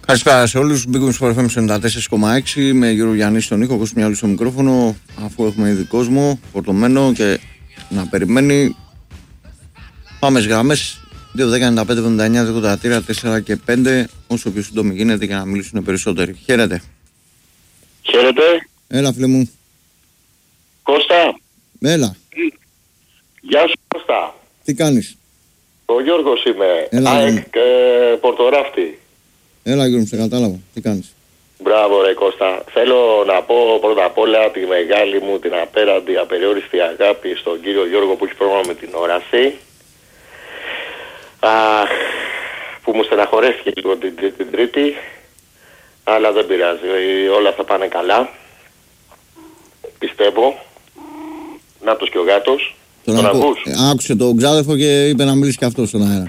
Καλησπέρα σε όλους. Μπήκαμε στο FM 94,6 με Γιώργο Γιάννη στον ήχο, Κώστα Μιάλου στο μικρόφωνο. Αφού έχουμε ήδη κόσμο φορτωμένο και να περιμένει, πάμε στις γραμμές 2-10-95-79-4 και 5, όσο πιο σύντομη γίνεται για να μιλήσουν περισσότεροι. Χαίρετε. Χαίρετε. Έλα, φίλε μου. Κώστα. Έλα. Γεια σου, Κώστα. Τι κάνεις? Ο Γιώργος είμαι. Έλα, ΑΕΚ Πορτοράφτη. Έλα, Γιώργο, σε κατάλαβα. Τι κάνεις? Μπράβο, ρε Κώστα. Θέλω να πω πρώτα απ' όλα τη μεγάλη μου, την απέραντη, απεριόριστη αγάπη στον κύριο Γιώργο που έχει πρόβλημα με την όραση. Που μου στεναχωρέθηκε λίγο την Τρίτη. Αλλά δεν πειράζει. Όλα θα πάνε καλά. Πιστεύω. Νάτος και ο γάτος. Τον ακούς? Άκουσε τον ξάδερφο και είπε να μιλήσει και αυτό στον αέρα.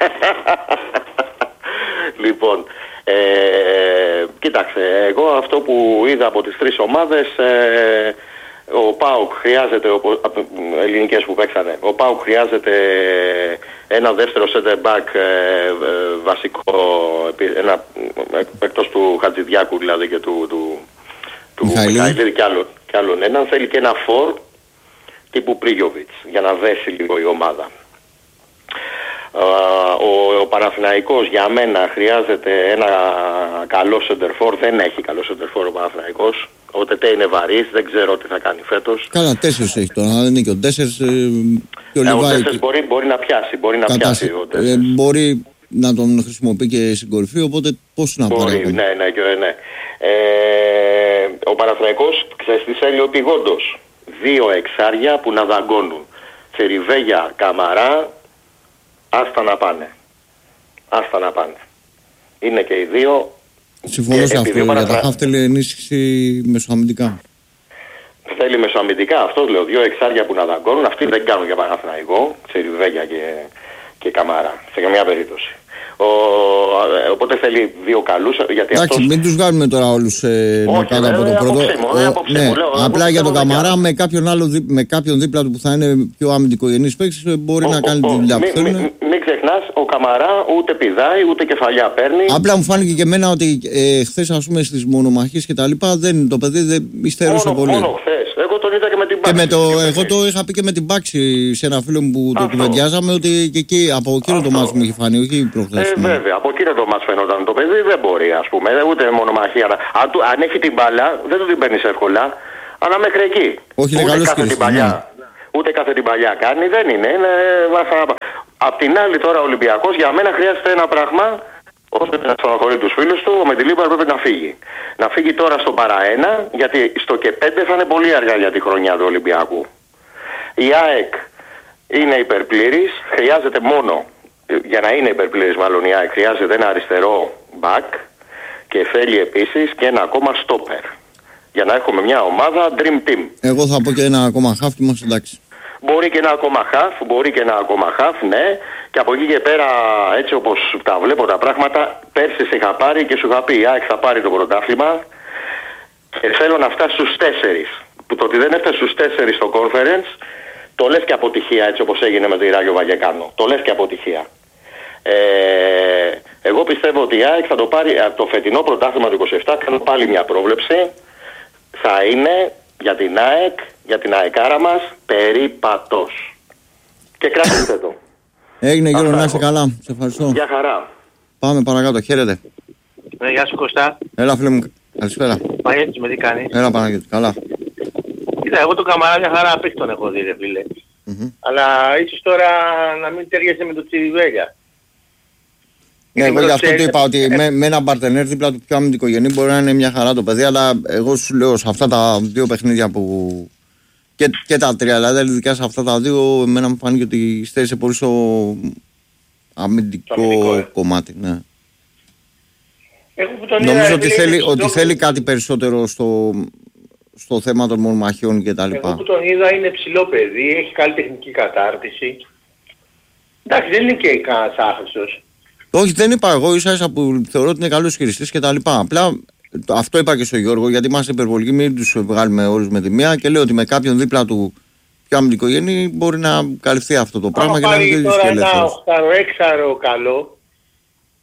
Λοιπόν, κοίταξε, εγώ αυτό που είδα από τις τρεις ομάδες, ο ΠΑΟΚ χρειάζεται, ελληνικές που παίξανε, ο ΠΑΟΚ χρειάζεται ένα δεύτερο center back βασικό, εκτός του Χατζηδιάκου δηλαδή και του Μιχαηλίδη και άλλον έναν, θέλει και ένα φορ τύπου Πρίγιοβιτς για να δέσει λίγο η ομάδα. Ο Παναθηναϊκός για μένα χρειάζεται ένα καλό σεντερφόρ. Δεν έχει καλό σεντερφόρ ο Παναθηναϊκός. Ο Τετέ είναι βαρύς, δεν ξέρω τι θα κάνει φέτος. Καλά, 4 έχει τώρα, δεν είναι και ο 4 και ο Λιβάη. Ο 4 μπορεί να πιάσει, μπορεί να τον χρησιμοποιεί και στην κορυφή, οπότε πώς να πάρει. Ναι. Ο Παναθηναϊκός ξέρεις τι θέλει επιγόντως. 2 εξάρια που να δαγκώνουν. Τσεριβέγια, Καμαρά. Άστα να πάνε. Είναι και οι δύο. Συμφωνώ σε αυτό. Για τα χαφ θέλει ενίσχυση μεσοαμυντικά. Θέλει μεσοαμυντικά, αυτός λέω. 2 εξάρια που να δαγκώνουν. Αυτοί δεν κάνουν για Παναθηναϊκό. Τσεριβέγια και Καμάρα. Σε καμιά περίπτωση. Οπότε θέλει 2 καλούς. Εντάξει, μην τους βγάλουμε τώρα όλους να κάνουν από το πρώτο. Απλά για τον Καμαρά με κάποιον δίπλα του που θα είναι πιο αμυντικογενής παίκτης μπορεί να κάνει τη δουλειά που θέλουν. Μην ξεχνάς, ο Καμαρά ούτε πηδάει ούτε κεφαλιά παίρνει. Απλά μου φάνηκε και εμένα ότι χθες ας πούμε στις μονομαχίες και τα λοιπά το παιδί δεν υστερούσε πολύ. Μόνο χθες. Εγώ τον είδα και με την Πάξη. Εγώ το είχα πει και με την Πάξη σε ένα φίλο μου που το κουβεντιάζαμε ότι και εκεί από εκείνο το μάτι μου είχε φανεί, όχι προχθές. Βέβαια, από εκείνο το μάτς φαινόταν το παιδί, δεν μπορεί ας πούμε, ούτε μονομαχία. Αν έχει την μπάλα, δεν του την παίρνεις εύκολα, αλλά μέχρι εκεί. Όχι, ούτε κάθε την παλιά. Ούτε κάθε την παλιά κάνει, δεν είναι. Απ' την άλλη τώρα ο Ολυμπιακός για μένα χρειάζεται ένα πράγμα, ώστε να στεναχωρεί τους φίλους του, ο Μεντιλίμπαρ πρέπει να φύγει. Να φύγει τώρα στο παρά-1, γιατί στο και 5 θα είναι πολύ αργά για τη χρονιά του Ολυμπιακού. Η ΑΕΚ είναι υπερπλήρης, χρειάζεται μόνο. Για να είναι υπερπλήρης μάλλον η ΑΕΚ χρειάζεται ένα αριστερό back και θέλει επίσης και ένα ακόμα stopper. Για να έχουμε μια ομάδα dream team. Εγώ θα πω και ένα ακόμα half και είμαστε εντάξει. Μπορεί και ένα ακόμα half, ναι. Και από εκεί και πέρα έτσι όπως τα βλέπω τα πράγματα, πέρσι σε είχα πάρει και σου είχα πει η ΑΕΚ θα πάρει το πρωτάθλημα και θέλω να φτάσει στους 4. Που το ότι δεν έφτασε στους 4 στο conference το λες και αποτυχία έτσι όπως έγινε με το Ράγιο Βαγεκάνο. Το λες και αποτυχία. Εγώ πιστεύω ότι η ΑΕΚ θα το πάρει το φετινό πρωτάθλημα του 27. Κάνω πάλι μια πρόβλεψη. Θα είναι για την ΑΕΚ, για την ΑΕΚάρα μας, περίπατος. Και κρατήστε το. Έγινε Γιώργο, να είσαι καλά. Σε ευχαριστώ. Γεια χαρά. Πάμε παρακάτω. Χαίρετε. Γεια σου Κωστά. Έλα φίλε μου. Καλησπέρα. Παναγιώτης με τι κάνεις? Έλα Παναγιώτη. Καλά. Κοίτα, εγώ τον Καμαρά μια χαρά απίχ τον έχω δει ρε φίλε. Αλλά ίσως τώρα να μην ταιριάζει με το Τσιριβέλια. Ναι, εγώ γι' αυτό το είπα ότι με ένα παρτενέρ δίπλα του πιο αμυντικογενή μπορεί να είναι μια χαρά το παιδί, αλλά εγώ σου λέω σε αυτά τα 2 παιχνίδια που. Και τα 3, δηλαδή ειδικά σε αυτά τα 2, εμένα μου φάνηκε ότι στέρισε πολύ στο αμυντικό κομμάτι. Ναι. Νομίζω ότι θέλει κάτι περισσότερο στο θέμα των μονομαχιών και τα λοιπά. Εγώ που τον είδα είναι ψηλό παιδί, έχει καλή τεχνική κατάρτιση. Εντάξει, δεν είναι και κανένας άχρηστος. Όχι, δεν είπα εγώ, ίσα που θεωρώ ότι είναι καλός χειριστής και τα λοιπά. Απλά αυτό είπα και στον Γιώργο, γιατί είμαστε υπερβολικοί, μην τους βγάλουμε όλους με τη μία και λέω ότι με κάποιον δίπλα του πιο αμυντικογενή μπορεί να καλυφθεί αυτό το πράγμα και να μην τώρα ένα 8-6 καλό,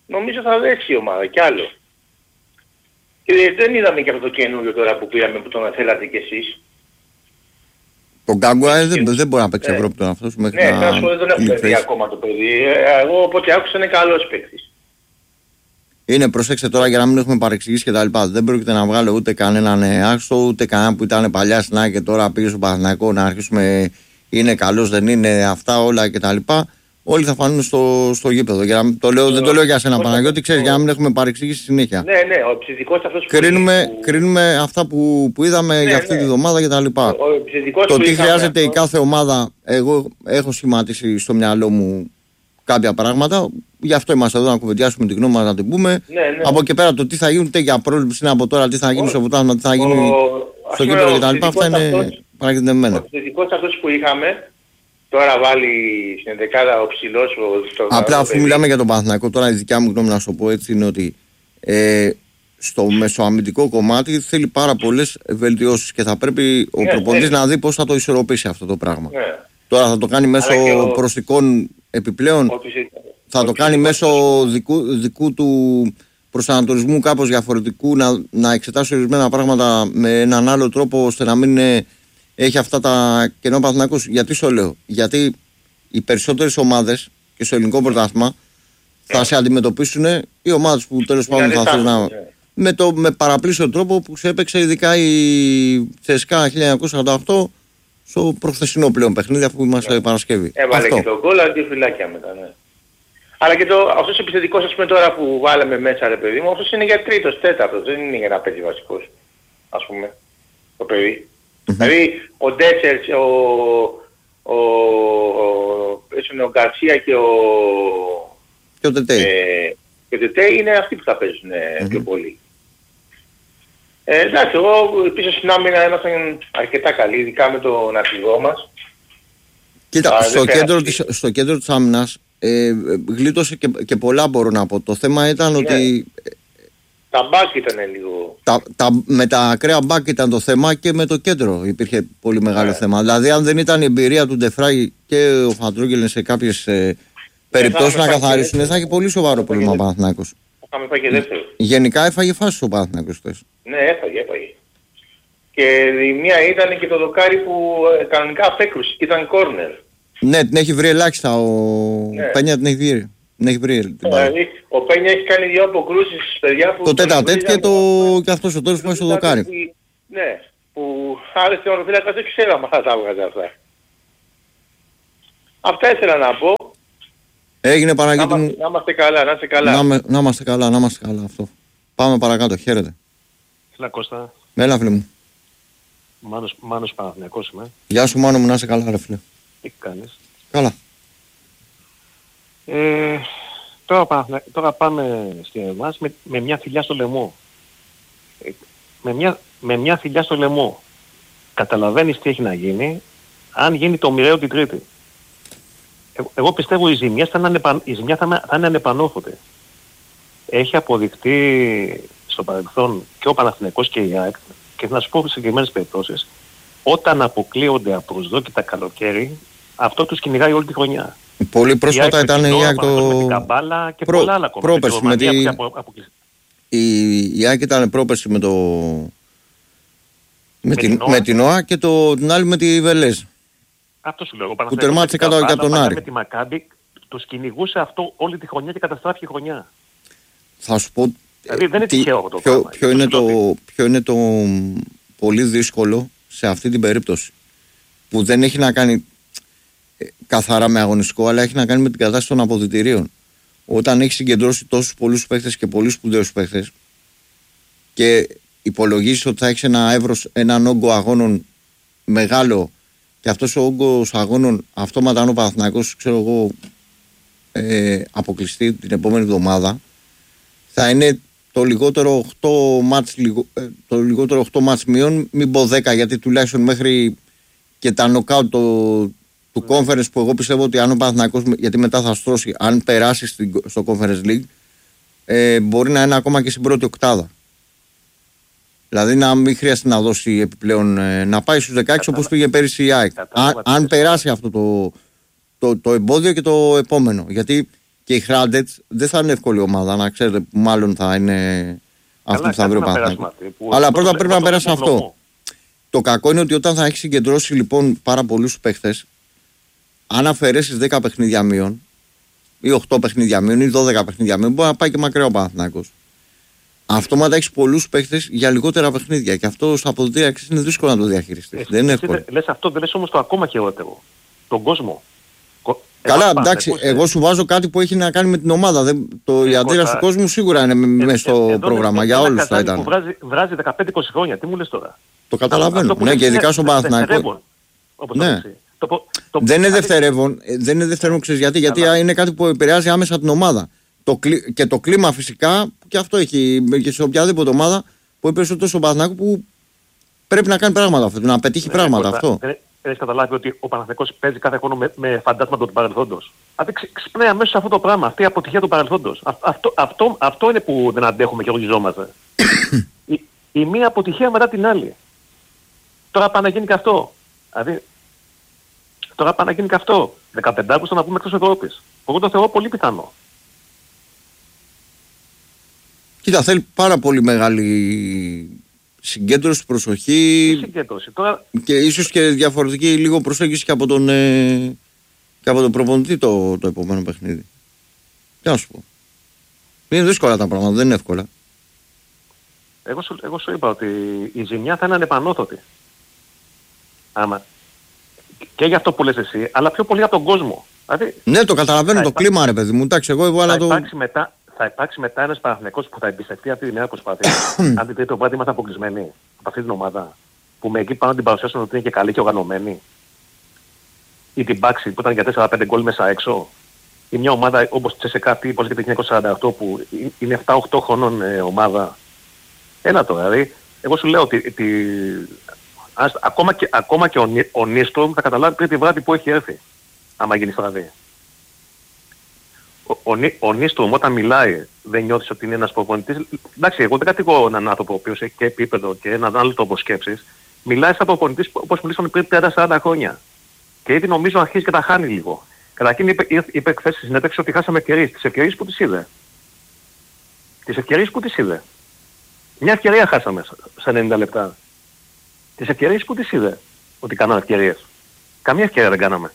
νομίζω θα δέσει η ομάδα κι άλλο. Και δεν είδαμε και αυτό το καινούριο τώρα που πήραμε που τον θέλατε κι εσείς. Τον Γκάγκουα δεν μπορεί να παίξει Ευρώπη τον αυτός μέχρι να... Ναι, δεν τον έχουμε δει ακόμα το παιδί. Εγώ όποτε άκουσα είναι καλός παίκτης. Είναι, προσέξτε τώρα για να μην έχουμε παρεξηγήσει και τα λοιπά. Δεν πρόκειται να βγάλω ούτε κανέναν άξο, ούτε κανέναν που ήταν παλιά στην ΑΕΚ και τώρα πήγε στο Παναθηναϊκό να αρχίσουμε είναι καλός, δεν είναι, αυτά όλα κτλ. Όλοι θα φανούν στο γήπεδο. Για να, δεν το λέω για σένα, Παναγιώτη, ξέρεις, για να μην έχουμε παρεξηγήσει συνέχεια. Ναι, ο ψηφικός αυτός που κρίνουμε αυτά που είδαμε για αυτή τη βδομάδα κτλ. Το τι χρειάζεται η κάθε ομάδα, εγώ έχω σχηματίσει στο μυαλό μου κάποια πράγματα. Γι' αυτό είμαστε εδώ να κουβεντιάσουμε την γνώμη μας, να την πούμε. Από εκεί πέρα το τι θα γίνουν για πρόληψη είναι από τώρα, τι θα γίνει στο ποτάσμα, τι θα γίνει στο γήπεδο κτλ. Αυτά είναι παρακεντεμένα. Ο ψηφικός αυτός που είχαμε. Τώρα βάλει στην δεκάδα ο ψηλός. Απλά αφού μιλάμε για τον Παναθηναϊκό, τώρα η δικιά μου γνώμη να σου πω έτσι είναι ότι στο μεσοαμυντικό κομμάτι θέλει πάρα πολλές βελτιώσεις και θα πρέπει ο προπονητής να δει πώς θα το ισορροπήσει αυτό το πράγμα. Τώρα θα το κάνει μέσω προσθηκών επιπλέον, θα το κάνει μέσω δικού του προσανατολισμού κάπως διαφορετικού, να εξετάσει ορισμένα πράγματα με έναν άλλο τρόπο ώστε να μην έχει αυτά τα κενό Παναθηναϊκός. Γιατί στο λέω? Γιατί οι περισσότερες ομάδες και στο ελληνικό πρωτάθλημα θα σε αντιμετωπίσουν οι ομάδες που τέλος πάντων θα θέλουν να... με παραπλήσιο τρόπο που σε έπαιξε ειδικά η ЦΣΚΑ 1948 στο προχθεσινό πλέον παιχνίδι αφού είμαστε Παρασκευή. Έβαλε και τον γκολ αντί φυλάκια μετά, ναι. Αλλά και αυτός ο επιθετικός, ας πούμε, τώρα που βάλαμε μέσα, ρε παιδί μου, αυτός είναι για τρίτος, τέταρτος, δεν είναι για να παίζει βασικός, ας πούμε, το παιδί. Δηλαδή ο Ντέτσερς, ο Γκαρσία και ο Τετέ είναι αυτοί που θα παίζουν πιο πολύ. Εντάξει, εγώ πίσω στην άμυνα ήμασταν αρκετά καλοί, ειδικά με τον αρχηγό μας. Κοίτα, στο κέντρο της άμυνας γλίτωσε και πολλά, μπορώ να πω. Το θέμα ήταν ότι... Τα μπακ ήταν λίγο... με τα ακραία μπακ ήταν το θέμα και με το κέντρο υπήρχε πολύ μεγάλο θέμα. Δηλαδή αν δεν ήταν η εμπειρία του Ντεφράι και ο Φαντρόγγελ σε κάποιες περιπτώσεις να καθαρίσουν, θα είχε πολύ σοβαρό πρόβλημα ο Παναθηναϊκός. Είχαμε φάει και δεύτερο. Γενικά έφαγε φάση ο Παναθηναϊκός. Ναι, έφαγε. Και η μία ήταν και το δοκάρι που κανονικά απέκρουσε και ήταν κόρνερ. Ναι, την έχει βρει ελάχιστα Πένια την έχει βρει. Δηλαδή, ο Πένια έχει κάνει δύο αποκρούσεις, παιδιά, που... Το τέταρτ και αυτός ο τέλος που στο δοκάρι. Ναι, που άλλες θεματοφύλακας δεν ξέραμε αν θα βγάζει αυτά. Αυτά ήθελα να πω. Έγινε, Παναγιώτη μου. Να είμαστε καλά, να είστε καλά. Να είμαστε καλά αυτό. Πάμε παρακάτω, χαίρετε. Έλα Κώστα. Έλα φίλε μου. Μάνος Παναθηναϊκός είμαι. Γεια σου Μάνο μου, να είσαι καλά ρε φίλε. Τι κάνεις? Καλά. Τώρα πάμε στη εμάς με μια θηλιά στο λαιμό. Με μια θηλιά στο λαιμό. Καταλαβαίνεις τι έχει να γίνει αν γίνει το μοιραίο την Τρίτη. Εγώ πιστεύω η ζημιά θα είναι ανεπανόρθωτη. Έχει αποδειχτεί στο παρελθόν και ο Παναθηναϊκός και η ΑΕΚ, και να σου πω σε συγκεκριμένες περιπτώσεις, όταν αποκλείονται απροσδόκητα καλοκαίρι, αυτό τους κυνηγάει όλη τη χρονιά. Πολύ πρόσφατα ήταν η ΑΕΚ και πολλά άλλα ακόμα. Πρόπερση η ΑΕΚ ήταν πρόπερση με την ΟΑ και την άλλη με τη Βελέζ. Αυτό σου λέω. Που τερμάτισε κατά τον Άρη. Με τη Μακάμπη τους κυνηγούσε αυτό όλη τη χρονιά και καταστράφηκε η χρονιά. Θα σου πω δηλαδή δεν είναι τυχαίο αυτό το πράγμα. Ποιο είναι το πολύ δύσκολο σε αυτή την περίπτωση, που δεν έχει να κάνει καθαρά με αγωνιστικό, αλλά έχει να κάνει με την κατάσταση των αποδυτηρίων. Όταν έχει συγκεντρώσει τόσους πολλούς παίχτες και πολύ σπουδαίους παίχτες και υπολογίζεις ότι θα έχεις έναν όγκο αγώνων μεγάλο, και αυτός ο όγκος αγώνων αυτόματα αν ο Παναθηναϊκός, ξέρω εγώ, αποκλειστεί την επόμενη εβδομάδα, θα είναι το λιγότερο 8 μάτς μείον, μην πω 10, γιατί τουλάχιστον μέχρι και τα νοκάουτ του conference, που εγώ πιστεύω ότι αν ο Παναθηναϊκός, γιατί μετά θα στρώσει, αν περάσει στο conference league, μπορεί να είναι ακόμα και στην πρώτη οκτάδα. Δηλαδή να μην χρειάζεται να δώσει επιπλέον, να πάει στους 16 όπως πήγε πέρυσι η ΑΕΚ. Αν περάσει αυτό το εμπόδιο και το επόμενο. Γιατί Και η Χράντετς δεν θα είναι εύκολη ομάδα, να ξέρετε, που μάλλον θα είναι αυτό που θα βρει ο Παναθηναϊκός. Αλλά πρώτα πρέπει να περάσει αυτό. Το κακό είναι ότι όταν θα έχει συγκεντρώσει λοιπόν πάρα πολλούς παίχτες, αν αφαιρέσεις 10 παιχνίδια μείον, ή 8 παιχνίδια μείον, ή 12 παιχνίδια μείον, μπορεί να πάει και μακριά ο Παναθηναϊκός. Αυτόματα έχεις πολλούς παίχτες για λιγότερα παιχνίδια. Και αυτό στα αποδυτήρια είναι δύσκολο να το διαχειριστείς. Δεν είναι εύκολο. Λες αυτό, δεν λες όμως το ακόμα χειρότερο. Τον κόσμο. Καλά, εντάξει, εγώ σου βάζω κάτι που έχει να κάνει με την ομάδα. Η αντίδραση του κόσμου σίγουρα είναι μέσα στο πρόγραμμα. Για όλους θα ήταν. Βράζει 15-20 χρόνια, τι μου λες τώρα. Το καταλαβαίνω. Ναι, και ειδικά στον Παναθηναϊκό. Ναι. Δεν είναι δευτερεύον, ξέρεις γιατί. Γιατί είναι κάτι που επηρεάζει άμεσα την ομάδα. Και το κλίμα φυσικά, και αυτό έχει και σε οποιαδήποτε ομάδα που είπε τόσο στον Παναθηναϊκό που πρέπει να κάνει πράγματα αυτό, να πετύχει πράγματα αυτό. Έχεις καταλάβει ότι ο Παναθηναϊκός παίζει κάθε χρόνο με φαντάσματα του παρελθόντος. Δηλαδή ξυπνάει αμέσως αυτό το πράγμα, αυτή η αποτυχία του παρελθόντος. Αυτό είναι που δεν αντέχουμε και οργιζόμαστε. Η μία αποτυχία μετά την άλλη. Τώρα πάει να γίνει και αυτό. Δηλαδή, τώρα πάει να γίνει και αυτό. 15 Αύγουστο να πούμε εκτός Ευρώπης. Εγώ το θεωρώ πολύ πιθανό. Κοίτα, θέλει πάρα πολύ μεγάλη συγκέντρωση, προσοχή συγκέντρωση. Τώρα... και ίσως και διαφορετική λίγο προσέγγιση και από τον προπονητή το επόμενο παιχνίδι. Τι να σου πω. Είναι δύσκολα τα πράγματα, δεν είναι εύκολα. Εγώ σου είπα ότι η ζημιά θα είναι ανεπανόρθωτη. Άμα. Και για αυτό που λες εσύ, αλλά πιο πολύ από τον κόσμο. Δηλαδή, ναι, το καταλαβαίνω το κλίμα, ρε παιδί μου. Εντάξει, εγώ έβαλα το... Θα υπάρξει μετά ένας Παναθηναϊκός που θα εμπιστευτεί αυτή τη νέα προσπάθεια. Αν την τρίτη βράδυ είμαστε αποκλεισμένοι από αυτή την ομάδα. Που με εκεί πάνω την παρουσιάσουν ότι είναι και καλή και οργανωμένη. Ή την Πάξη που ήταν για 4-5 γκολ μέσα έξω. Ή μια ομάδα όπως η Τσεσεκά όπως και το 1948 που είναι 7-8 χρονών ομάδα. Έλα τώρα, δηλαδή. Εγώ σου λέω ότι ακόμα και ο Νίστρομ θα καταλάβει πριν τη βράδυ που έχει έρθει. Άμα γίνει στραβή. Ο Νίστρομ όταν μιλάει δεν νιώθεις ότι είναι ένας προπονητής. Εντάξει, εγώ δεν κατηγορώ έναν άνθρωπο ο οποίος έχει και επίπεδο και έναν άλλο τρόπο σκέψης. Μιλάει σαν προπονητής όπως μιλήσαμε πριν 30-40 χρόνια. Και ήδη νομίζω αρχίζει και τα χάνει λίγο. Καταρχήν είπε χθες στη συνέντευξη ότι χάσαμε ευκαιρίες. Τις ευκαιρίες που τις είδε. Τις ευκαιρίες που τις είδε. Μια ευκαιρία χάσαμε σε 90 λεπτά. Τις ευκαιρίες που τις είδε ότι κάναμε ευκαιρίες. Καμία ευκαιρία δεν κάναμε.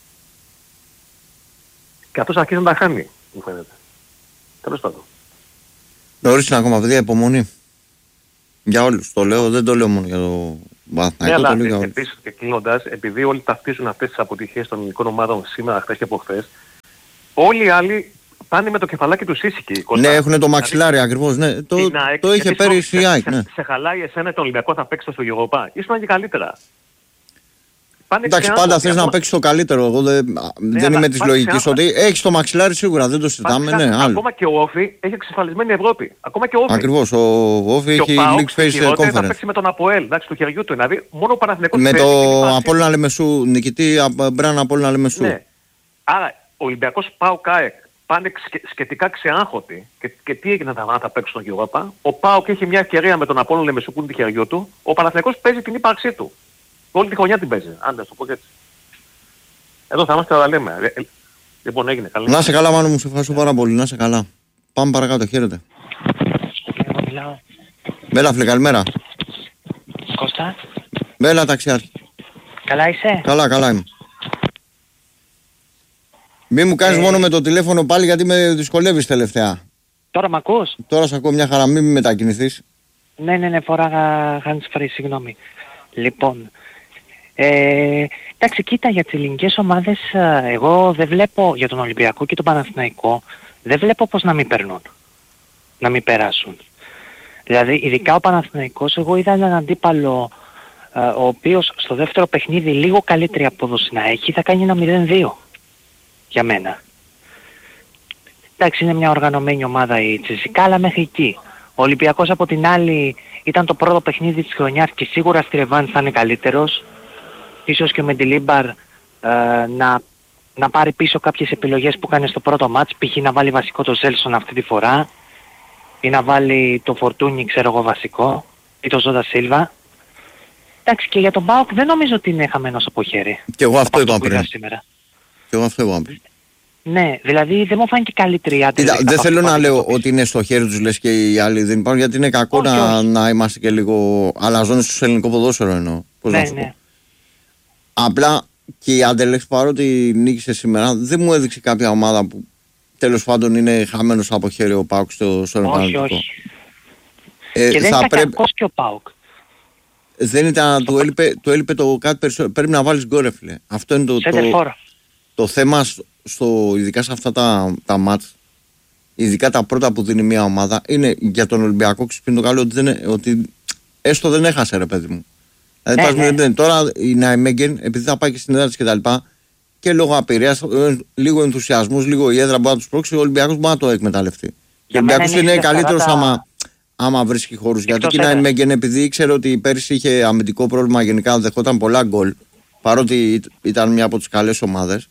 Και αυτός αρχίζει να τα χάνει, μου φαίνεται. Τέλος πάντων. Νωρίς είναι ακόμα, παιδιά, υπομονή. Για όλους. Το λέω, δεν το λέω μόνο για το Παναθηναϊκό. Ναι, αλλά επίσης και κλείνοντας, επειδή όλοι ταυτίζουν αυτές τις αποτυχίες των ελληνικών ομάδων σήμερα, χθες και από χθες, όλοι οι άλλοι πάνε με το κεφαλάκι του ήσυχοι. Ναι, έχουν το μαξιλάρι ακριβώς. Ναι. Το είχε πέρυσι η ΑΕΚ. Σε χαλάει εσένα τον Ολυμπιακό θα παίξει στο Europa. Ήσουν και καλύτερα. Εντάξει, πάντα θες να παίξεις το καλύτερο. Εγώ δεν είμαι της λογικής ότι έχεις το μαξιλάρι σίγουρα, δεν το συζητάμε. Ναι, ακόμα και ο Όφη έχει εξασφαλισμένη Ευρώπη. Ακόμα και ο Όφη. Ακριβώς, ο Όφη έχει League Phase Conference. Θα παίξει με τον Αποέλ, εντάξει, του χεριού του. Δηλαδή, μόνο ο Παναθηναϊκός με το Απόλλωνα Λεμεσού, νικητή Μπραν Απόλλωνα Λεμεσού. Ναι. Άρα, ο Ολυμπιακός ΠΑΟΚ ΑΕΚ πάνε σχετικά ξεάγχωτοι. Και τι έγινε να θα παίξουν στον Europa. Ο ΠΑΟΚ έχει μια ευκαιρία με τον Απόλλωνα Λεμεσού που είναι τη χεριού του. Ο Παναθηναϊκός παίζει την ύπαρξή του. Όλη τη χρονιά την παίζει. Αν δεν το πω έτσι. Εδώ θα είμαστε, θα τα λέμε. Λοιπόν, έγινε. Καλή. Να σε καλά, Μάνο μου, σε ευχαριστώ πάρα πολύ. Να σε καλά. Πάμε παρακάτω, χαίρετε. Μιλάω. Μέλα, φίλε, καλημέρα. Κώστα. Μέλα, ταξιάρχη. Καλά είσαι. Καλά είμαι. Μη μου κάνεις μόνο με το τηλέφωνο πάλι γιατί με δυσκολεύεις τελευταία. Τώρα μ' ακούς? Τώρα σε ακούω μια χαρά, μην μετακινηθείς. Ναι, φοράγα hands-free, συγγνώμη. Λοιπόν, εντάξει, κοίτα, για τις ελληνικές ομάδες εγώ δεν βλέπω, για τον Ολυμπιακό και τον Παναθηναϊκό, δεν βλέπω πώς να μην περνούν, να μην περάσουν. Δηλαδή, ειδικά ο Παναθηναϊκός, εγώ είδα έναν αντίπαλο ο οποίος στο δεύτερο παιχνίδι λίγο καλύτερη απόδοση να έχει, θα κάνει ένα 0-2 για μένα. Εντάξει, είναι μια οργανωμένη ομάδα η Τσεσικά, αλλά μέχρι εκεί. Ο Ολυμπιακός από την άλλη ήταν το πρώτο παιχνίδι της χρονιάς και σίγουρα στη ρεβάνς θα είναι καλύτερος. Ίσως και ο Μεντιλίμπαρ να πάρει πίσω κάποιες επιλογές που κάνει στο πρώτο μάτς, π.χ. να βάλει βασικό το Ζέλσον αυτή τη φορά ή να βάλει το Φορτούνι, ξέρω εγώ, βασικό, ή το Ζόντα Σίλβα. Εντάξει, και για τον ΠΑΟΚ δεν νομίζω ότι είναι χαμένος από χέρι. Και εγώ αυτό είπα πριν. Σήμερα. Και εγώ αυτό είπα πριν. Ναι, δηλαδή δεν μου φάνηκε καλύτερη η Άντερλεχτ. Δεν θέλω να λέω ότι είναι στο χέρι τους λες και οι άλλοι δεν υπάρχουν, γιατί είναι κακό να είμαστε και λίγο αλαζόνες στο ελληνικό ποδόσφαιρο εννοώ. Πώς να σου πω. Απλά και η Άντερλεχτ, παρότι νίκησε σήμερα, δεν μου έδειξε κάποια ομάδα που τέλος πάντων είναι χαμένος από χέρι ο ΠΑΟΚ στο Παναθηναϊκό. Όχι. Και δεν ήταν κακός και ο ΠΑΟΚ. Δεν ήταν, του έλειπε το κάτι περισσότερο. Πρέπει να βάλεις γκολ, φίλε. Αυτό είναι το θέμα, ειδικά σε αυτά τα μάτς, ειδικά τα πρώτα που δίνει μια ομάδα, είναι για τον Ολυμπιακό ξυπνεί το καλό ότι έστω δεν έχασε, ρε παιδί μου. Δηλαδή τώρα η Νάιμεγκεν, επειδή θα πάει και στην έδρα της κτλ. Και λόγω απειρίας, λίγο ενθουσιασμός, λίγο η έδρα μπορεί να τους πρόξει, ο Ολυμπιακός μπορεί να το εκμεταλλευτεί. Ο Ολυμπιακός είναι καλύτερος άμα βρίσκει χώρους. Γιατί και η Νάιμεγκεν, επειδή ήξερε ότι πέρυσι είχε αμυντικό πρόβλημα, γενικά δεχόταν πολλά γκολ, παρότι ήταν μια από τις καλές ομάδες.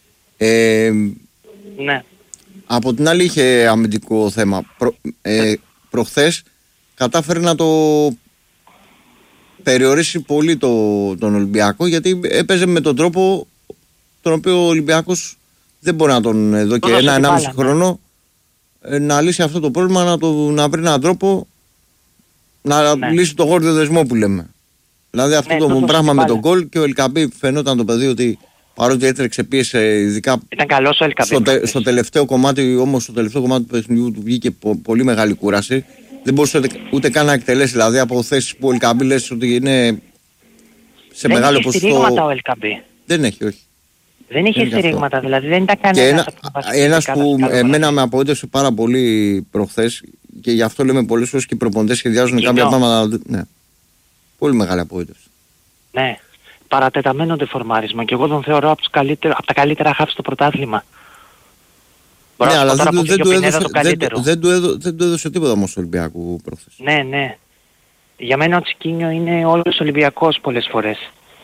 Ναι. Από την άλλη είχε αμυντικό θέμα. Προχθές κατάφερε να το περιορίσει πολύ τον Ολυμπιακό, γιατί έπαιζε με τον τρόπο τον οποίο ο Ολυμπιακός δεν μπορεί να τον εδώ και 1,5 χρόνο να λύσει αυτό το πρόβλημα, να βρει έναν τρόπο να λύσει το γόρδιο δεσμό που λέμε. Δηλαδή αυτό το πράγμα με τον γκολ, και ο Ελκαμπή φαινόταν το παιδί ότι παρότι έτρεξε, πίεσε, ειδικά ήταν καλός ο Ελκαμπή. Στο τελευταίο κομμάτι, όμως στο τελευταίο κομμάτι του παιχνιδιού του βγήκε πολύ μεγάλη κούραση. Δεν μπορούσε ούτε καν να εκτελέσει, δηλαδή από θέσεις που ο Ελκαμπή λες ότι είναι σε μεγάλο ποσοστό. Δεν είχε στηρίγματα ο Ελκαμπή. Δεν έχει, όχι. Δεν είχε στηρίγματα, δηλαδή δεν ήταν κανένας. Και ένας που εμένα με απογοήτευσε πάρα πολύ προχθές, και γι' αυτό λέμε πολλές φορές και οι προπονητές σχεδιάζουν κάποια πράγματα. Ναι. Πολύ μεγάλη απογοήτευση. Ναι. Παρατεταμένο δεφορμάρισμα, και εγώ τον θεωρώ από τα καλύτερα χαφ στο πρωτάθλημα. Ναι, αλλά δεν του έδωσε τίποτα όμως στο Ολυμπιακό προχθές. Ναι. Για μένα ο Τσικίνιο είναι όλος Ολυμπιακός πολλές φορές.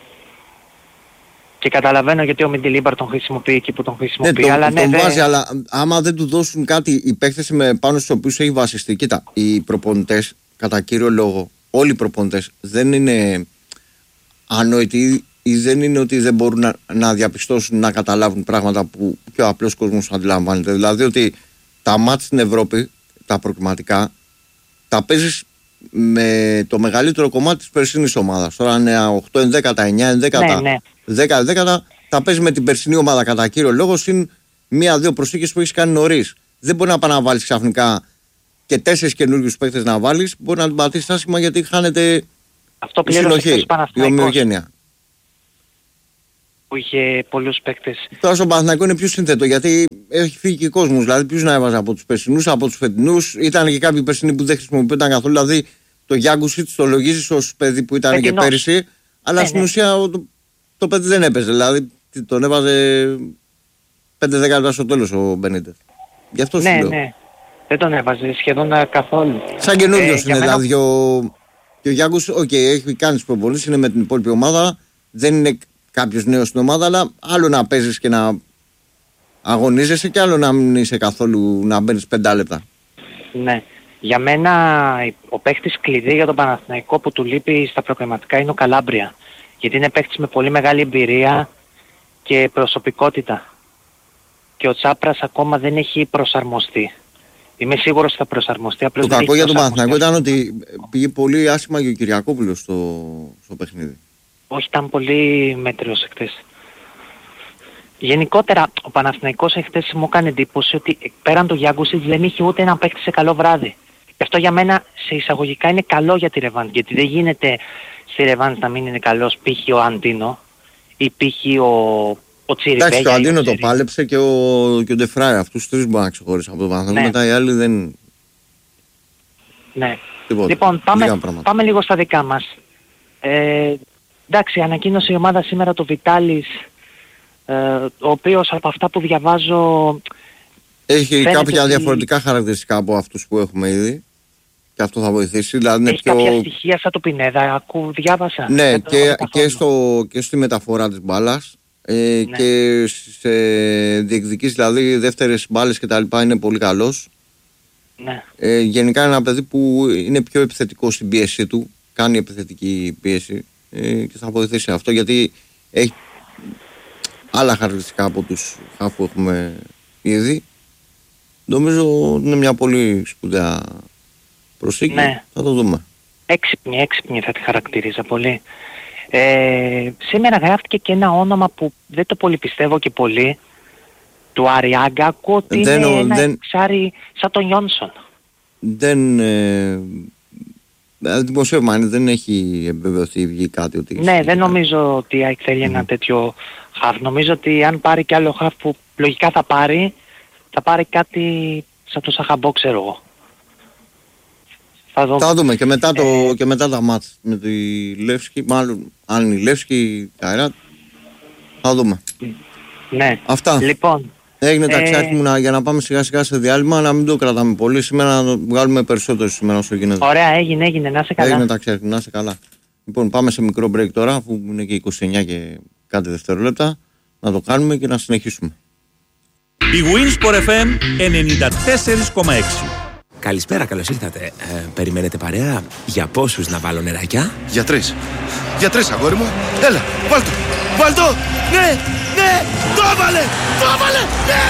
Και καταλαβαίνω γιατί ο Μεντιλίμπαρ τον χρησιμοποιεί εκεί που τον χρησιμοποιεί. Τον βάζει, αλλά άμα δεν του δώσουν κάτι οι παίκτες πάνω στους οποίους έχει βασιστεί. Κοίτα, οι προπονητές, κατά κύριο λόγο, όλοι οι προπονητές δεν είναι ανόητοι ή δεν είναι ότι δεν μπορούν να διαπιστώσουν, να καταλάβουν πράγματα που πιο απλός κόσμος αντιλαμβάνεται. Δηλαδή ότι τα μάτς στην Ευρώπη, τα προκριματικά, τα παίζεις με το μεγαλύτερο κομμάτι της περσινής ομάδας. Τώρα είναι 8-11, 9-11, 10-11, τα παίζεις με την περσινή ομάδα κατά κύριο λόγο, συν 1-2 προσθήκες που έχεις κάνει νωρίς. Δεν μπορεί να πάει να βάλεις ξαφνικά και 4 καινούργιους παίκτες να βάλεις, μπορεί να την πατήσεις άσχημα, γιατί χάνεται η συνοχή, η ομοιογένεια. Που είχε πολλούς παίκτες. Τώρα στο Παναθηναϊκό είναι πιο σύνθετο, γιατί έχει φύγει και κόσμος. Δηλαδή, ποιους να έβαζε από τους περσινούς, από τους φετινούς. Ήταν και κάποιοι περσινοί που δεν χρησιμοποιούνταν καθόλου. Δηλαδή, το Γιάνγκουσιτς το λογίζεις ως παιδί που ήταν και πέρυσι, αλλά στην ουσία το παιδί δεν έπαιζε. Δηλαδή, τον έβαζε 5-10 λεπτά στο τέλος ο Μπενίτες. Γι' αυτό σου λέω. Ναι. Δεν τον έβαζε σχεδόν καθόλου. Σαν καινούριος είναι, δηλαδή. Και ο Γιάνγκουσιτς, έχει κάνει τις προπονήσεις, είναι με την υπόλοιπη ομάδα. Δεν είναι κάποιος νέος στην ομάδα, αλλά άλλο να παίζεις και να αγωνίζεσαι, και άλλο να μην είσαι καθόλου, να μπαίνεις 5 λεπτά. Ναι. Για μένα ο παίκτης κλειδί για τον Παναθηναϊκό που του λείπει στα προκριματικά είναι ο Καλάμπρια. Γιατί είναι παίκτης με πολύ μεγάλη εμπειρία και προσωπικότητα. Και ο Τσάπρας ακόμα δεν έχει προσαρμοστεί. Είμαι σίγουρος ότι θα προσαρμοστεί. Το κακό για τον Παναθηναϊκό ήταν ότι πήγε πολύ άσχημα και ο Κυριακόπουλος στο παιχνίδι. Όχι, ήταν πολύ μέτριος εχθές. Γενικότερα, ο Παναθηναϊκός εχθές μου έκανε εντύπωση ότι πέραν το Γιάνγκουσιτς δεν είχε ούτε ένα παίκτη σε καλό βράδυ. Γι' αυτό για μένα σε εισαγωγικά είναι καλό για τη Ρεβάνς, γιατί δεν γίνεται στη Ρεβάνς να μην είναι καλός π.χ. ο Αντίνο ή π.χ. ο Τσιριμπέγια. Εντάξει, ο Αντίνο το πάλεψε και ο Ντεφράι. Αυτούς τους τρεις μπορεί να ξεχωρίσει από τον Παναθηναϊκό. Μετά οι άλλοι δεν... Ναι. Λοιπόν, πάμε λίγο στα δικά μας. Εντάξει, ανακοίνωσε η ομάδα σήμερα το Βιτάλης, ο οποίος από αυτά που διαβάζω έχει κάποια διαφορετικά χαρακτηριστικά από αυτούς που έχουμε ήδη, και αυτό θα βοηθήσει. Δηλαδή έχει κάποια στοιχεία σαν το Πινέδα, διάβασα. Ναι, και στη μεταφορά της μπάλας, και σε διεκδικήσεις, δηλαδή δεύτερες μπάλες και τα λοιπά, είναι πολύ καλός. Ναι. Γενικά είναι ένα παιδί που είναι πιο επιθετικό στην πίεση του, κάνει επιθετική πίεση. Και θα βοηθήσει αυτό, γιατί έχει άλλα χαρακτηριστικά από τους χαφ που έχουμε ήδη. Νομίζω ότι είναι μια πολύ σπουδαία προσήκη. Ναι. Θα το δούμε. Έξυπνη θα τη χαρακτηρίζα πολύ. Σήμερα γράφτηκε και ένα όνομα που δεν το πολύ πιστεύω και πολύ, του Αριάγκα. Ακούω ότι είναι ένα εξάρι σαν τον Γιόνσον. Δημοσίευμα δεν έχει επιβεβαιωθεί, βγει κάτι ότι... Ναι, δεν νομίζω ότι η ΑΕΚ θέλει ένα τέτοιο χαφ. Νομίζω ότι αν πάρει κι άλλο χαφ που λογικά θα πάρει κάτι σαν το Σαχαμπό, ξέρω εγώ. Θα δούμε και μετά τα μάτς με τη Λεύσκη, μάλλον αν η Λεύσκη Καϊράτ, θα δούμε. Ναι. Αυτά. Λοιπόν, έγινε ταξιάκι μου για να πάμε σιγά σιγά σε διάλειμμα, να μην το κρατάμε πολύ. Σήμερα να βγάλουμε περισσότερο σήμερα όσο γίνεται. Ωραία, έγινε, να σε καλά. Έγινε ταξιάκι μου, να σε καλά. Λοιπόν, πάμε σε μικρό break τώρα, αφού είναι και 29 και κάτι δευτερόλεπτα, να το κάνουμε και να συνεχίσουμε. Η Winsport FM 94,6. Καλησπέρα, καλώς ήρθατε. Περιμένετε παρέα? Για πόσους να βάλω νεράκια? Για 3. Για 3, αγόρι μου. Έλα, βάλ' το. Ναι, το έβαλε, ναι!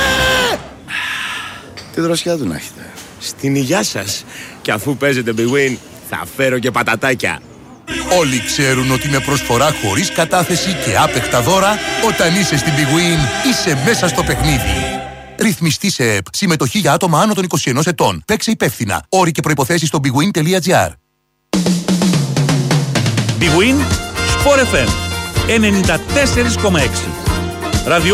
Τι δροσιά του να έχετε. Στην υγειά σας. Και αφού παίζετε Big Win, θα φέρω και πατατάκια. Όλοι ξέρουν ότι με προσφορά χωρίς κατάθεση και άπεχτα δώρα, όταν είσαι στην Big Win, είσαι μέσα στο παιχνίδι. Ρυθμιστή σε ΕΠ. Συμμετοχή για άτομα άνω των 21 ετών. Παίξε υπεύθυνα. Όροι και προϋποθέσεις στο bigwin.gr. Big Win Sport FM 94,6.